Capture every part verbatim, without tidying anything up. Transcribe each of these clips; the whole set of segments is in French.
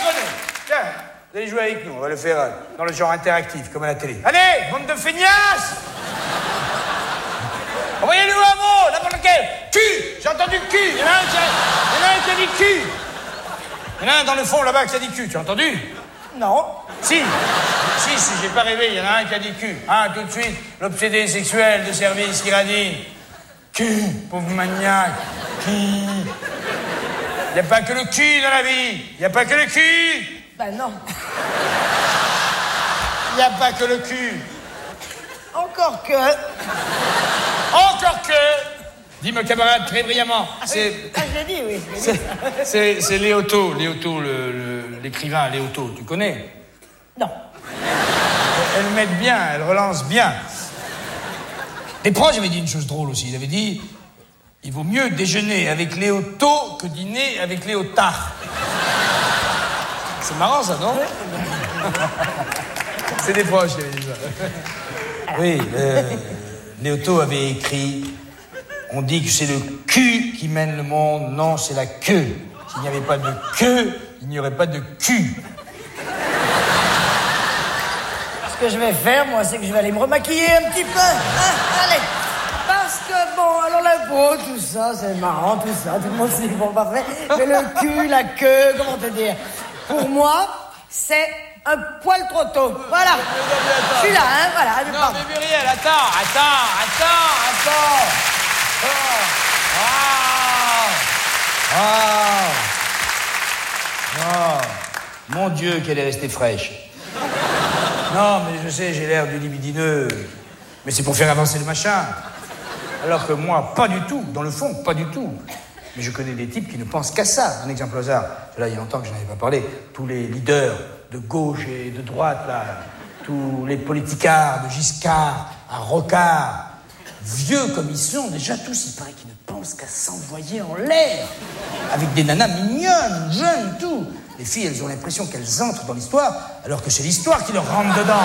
connais. Tiens, vous allez jouer avec nous, on va le faire euh, dans le genre interactif, comme à la télé. Allez, bande de feignasses! Envoyez-nous un mot, n'importe lequel. Cul, j'ai entendu cul. Il y en a un qui a, il y en a un qui a dit cul. Il y en a un dans le fond là-bas qui a dit cul, tu as entendu? Non. Si, si, si, j'ai pas rêvé, il y en a un qui a dit cul. Hein, tout de suite, l'obsédé sexuel de service qui radine. Cul, pauvre maniaque. Cul. Il n'y a pas que le cul dans la vie. Il n'y a pas que le cul. Ben non. Il n'y a pas que le cul. Encore que... Encore que... Dis-moi, camarade, très brillamment. C'est... Ah, je l'ai dit, oui. Je l'ai dit. C'est, c'est Léoto, Léoto, le, le, l'écrivain Léoto. Tu connais? Non. Elle, elle m'aide bien, elle relance bien. Les proches avaient dit une chose drôle aussi. Ils avaient dit... Il vaut mieux déjeuner avec Léoto que dîner avec Léotard. C'est marrant, ça, non? C'est des proches qui avaient dit ça. Oui, euh, Léoto avait écrit... On dit que c'est le cul qui mène le monde. Non, c'est la queue. S'il n'y avait pas de queue, il n'y aurait pas de cul. Ce que je vais faire, moi, c'est que je vais aller me remaquiller un petit peu. Hein, allez. Parce que, bon, alors la peau, tout ça, c'est marrant, tout ça. Tout le monde sait bon, parfait. Mais le cul, la queue, comment te dire? Pour moi, c'est un poil trop tôt. Voilà. Je suis là, hein, voilà. Je Non, pars. mais Muriel, attends, attends, attends, attends. Oh. Wow. Wow. Oh. Mon Dieu, qu'elle est restée fraîche. Non, mais je sais, j'ai l'air du libidineux. Mais c'est pour faire avancer le machin. Alors que moi, pas du tout. Dans le fond, pas du tout. Mais je connais des types qui ne pensent qu'à ça. Un exemple au hasard. Là, il y a longtemps que je n'en avais pas parlé. Tous les leaders de gauche et de droite, là. Tous les politicards, de Giscard à Rocard. Vieux comme ils sont, déjà tous, il paraît qu'ils ne pensent qu'à s'envoyer en l'air. Avec des nanas mignonnes, jeunes, tout. Les filles, elles ont l'impression qu'elles entrent dans l'histoire, alors que c'est l'histoire qui leur rentre dedans.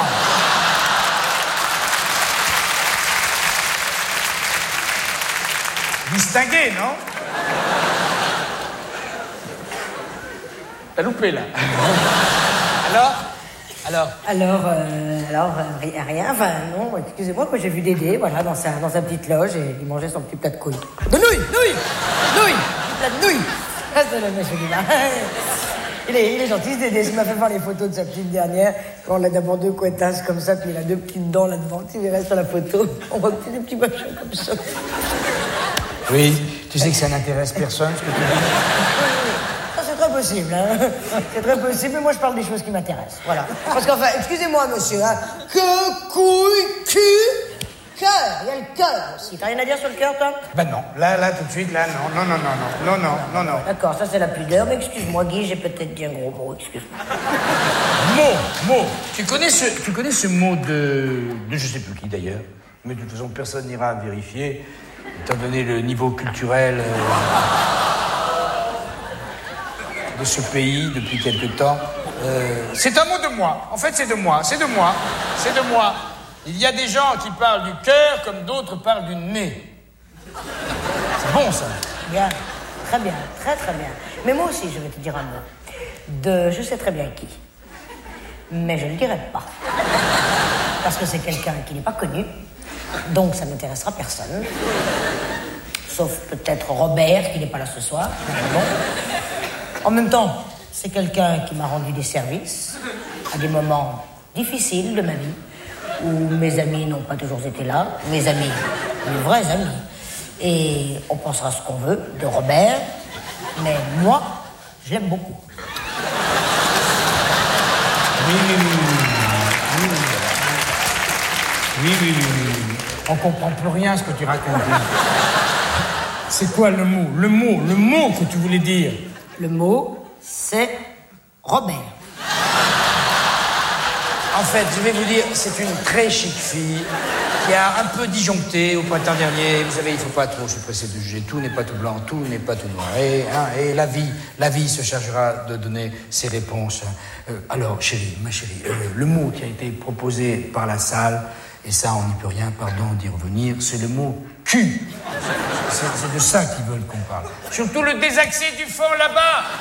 Distingué, non? T'as loupé, là. Alors? Alors? Alors, euh, alors, euh, rien, rien, enfin, non, excusez-moi, moi j'ai vu Dédé, voilà, dans sa, dans sa petite loge, et il mangeait son petit plat de couilles. De nouilles, nouilles, nouilles, plat de nouilles. Ah, c'est le monsieur du bar. Il est, il est gentil, ce Dédé, il m'a fait voir les photos de sa petite dernière, quand on a d'abord deux couettasses comme ça, puis il a deux petites dents là-devant, tu verras sur la photo, on voit que c'est des petits machins comme ça. Oui, tu sais que ça n'intéresse personne, ce que tu dis. C'est très possible, hein. C'est très possible, mais moi je parle des choses qui m'intéressent, voilà. Parce qu'enfin, excusez-moi monsieur, hein, que, couille, cul, cœur, il y a le cœur aussi. T'as rien à dire sur le cœur, toi? Ben non, là, là, tout de suite, là, non, non, non, non, non, non, non, non, non. D'accord, ça c'est la pudeur, mais excuse-moi Guy, j'ai peut-être dit un gros mot, excuse-moi. Mot, mot. Tu connais ce, tu connais ce mot de, de je sais plus qui d'ailleurs, mais de toute façon personne n'ira vérifier, étant donné le niveau culturel euh, de ce pays depuis quelque temps. Euh, c'est un mot de moi. En fait, c'est de moi. C'est de moi. C'est de moi. Il y a des gens qui parlent du cœur comme d'autres parlent du nez. C'est bon, ça. Bien, très bien, très très bien. Mais moi aussi, je vais te dire un mot. De je sais très bien qui. Mais je ne le dirai pas. Parce que c'est quelqu'un qui n'est pas connu. Donc ça n'intéressera personne. Sauf peut-être Robert, qui n'est pas là ce soir. Mais bon. En même temps, c'est quelqu'un qui m'a rendu des services à des moments difficiles de ma vie, où mes amis n'ont pas toujours été là, mes amis, mes vrais amis. Et on pensera ce qu'on veut de Robert, mais moi, je l'aime beaucoup. Oui, oui, oui, oui. Oui, oui, oui, oui. On comprend plus rien ce que tu racontes. C'est quoi le mot? Le mot, le mot que tu voulais dire? Le mot, c'est Robert. En fait, je vais vous dire, c'est une très chic fille qui a un peu disjoncté au printemps dernier. Vous savez, il ne faut pas trop se presser de juger. Tout n'est pas tout blanc, tout n'est pas tout noir. Et, hein, et la vie, la vie se chargera de donner ses réponses. Euh, alors, chérie, ma chérie, euh, le mot qui a été proposé par la salle, et ça, on n'y peut rien, pardon d'y revenir, c'est le mot cul. C'est, c'est de ça qu'ils veulent qu'on parle. Surtout le désaxé du fond là-bas.